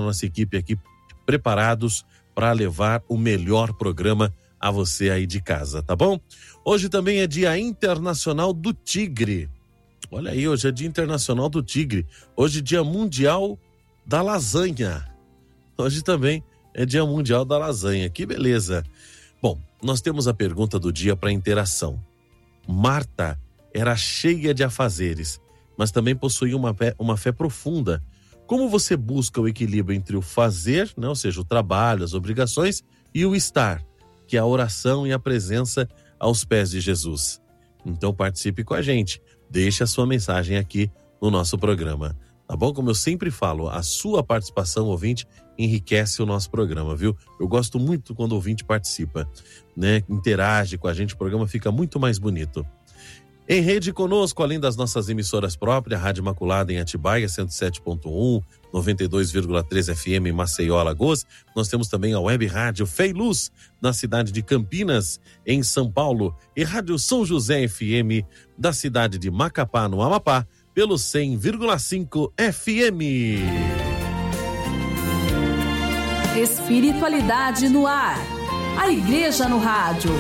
nossa equipe aqui preparados para levar o melhor programa a você aí de casa, tá bom? Hoje também é Dia Internacional do Tigre. Olha aí, hoje é Dia Internacional do Tigre. Hoje é Dia Mundial da Lasanha. Hoje também é Dia Mundial da Lasanha. Que beleza. Bom, nós temos a pergunta do dia para interação. Marta era cheia de afazeres, mas também possuía uma fé profunda. Como você busca o equilíbrio entre o fazer, né, ou seja, o trabalho, as obrigações, e o estar, que é a oração e a presença aos pés de Jesus? Então participe com a gente. Deixe a sua mensagem aqui no nosso programa. Tá bom? Como eu sempre falo, a sua participação, ouvinte, enriquece o nosso programa, viu? Eu gosto muito quando o ouvinte participa, né? Interage com a gente, o programa fica muito mais bonito. Em rede conosco, além das nossas emissoras próprias, Rádio Imaculada em Atibaia, 107.1, 92,3 FM em Maceió, Alagoas. Nós temos também a Web Rádio Fé e Luz, na cidade de Campinas, em São Paulo, e Rádio São José FM, da cidade de Macapá, no Amapá, pelo 100,5 FM. Espiritualidade no ar. A Igreja no Rádio.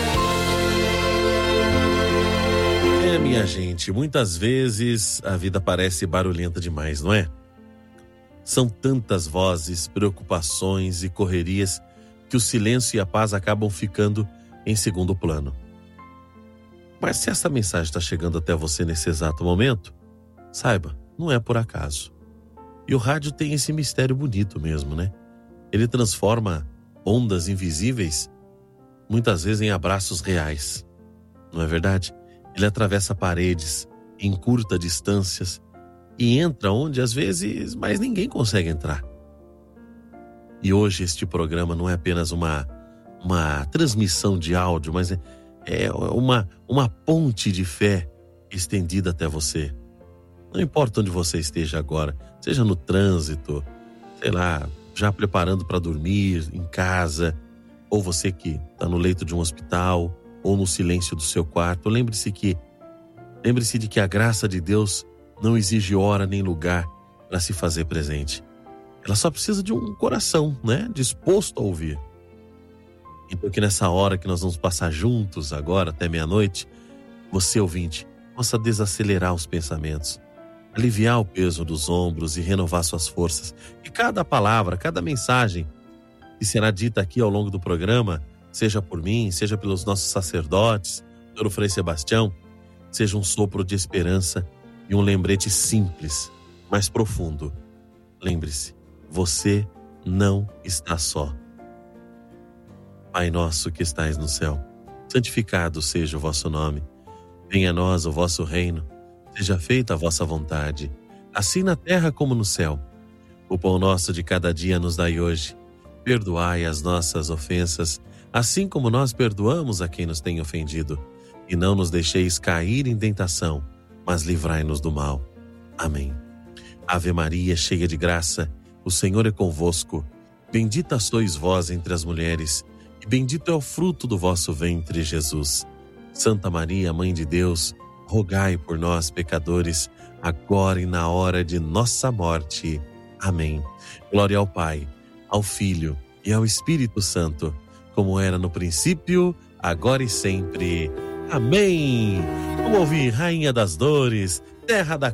Minha gente, muitas vezes a vida parece barulhenta demais, não é? São tantas vozes, preocupações e correrias que o silêncio e a paz acabam ficando em segundo plano. Mas se essa mensagem está chegando até você nesse exato momento, saiba, não é por acaso. E o rádio tem esse mistério bonito mesmo, né? Ele transforma ondas invisíveis, muitas vezes em abraços reais. Não é verdade? Ele atravessa paredes, encurta distâncias e entra onde às vezes mais ninguém consegue entrar. E hoje este programa não é apenas uma transmissão de áudio, mas é uma ponte de fé estendida até você. Não importa onde você esteja agora, seja no trânsito, sei lá, já preparando para dormir, em casa, ou você que está no leito de um hospital, ou no silêncio do seu quarto. Lembre-se de que a graça de Deus não exige hora nem lugar para se fazer presente. Ela só precisa de um coração, né, disposto a ouvir. Então que nessa hora que nós vamos passar juntos agora até meia-noite, você, ouvinte, possa desacelerar os pensamentos, aliviar o peso dos ombros e renovar suas forças. E cada palavra, cada mensagem que será dita aqui ao longo do programa, seja por mim, seja pelos nossos sacerdotes, pelo Frei Sebastião, seja um sopro de esperança e um lembrete simples, mas profundo. Lembre-se, você não está só. Pai nosso que estais no céu, santificado seja o vosso nome. Venha a nós o vosso reino, seja feita a vossa vontade, assim na terra como no céu. O pão nosso de cada dia nos dai hoje. Perdoai as nossas ofensas, assim como nós perdoamos a quem nos tem ofendido. E não nos deixeis cair em tentação, mas livrai-nos do mal. Amém. Ave Maria, cheia de graça, o Senhor é convosco. Bendita sois vós entre as mulheres, e bendito é o fruto do vosso ventre, Jesus. Santa Maria, Mãe de Deus, rogai por nós, pecadores, agora e na hora de nossa morte. Amém. Glória ao Pai, ao Filho e ao Espírito Santo, como era no princípio, agora e sempre. Amém. Vamos ouvir Rainha das Dores, Terra da